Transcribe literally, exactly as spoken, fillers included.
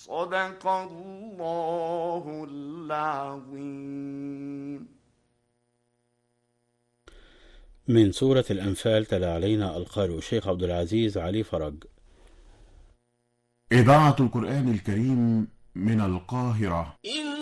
صدق الله العظيم. من سورة الأنفال تلا علينا القارئ الشيخ عبد العزيز علي فرج. إذاعة القرآن الكريم من القاهرة.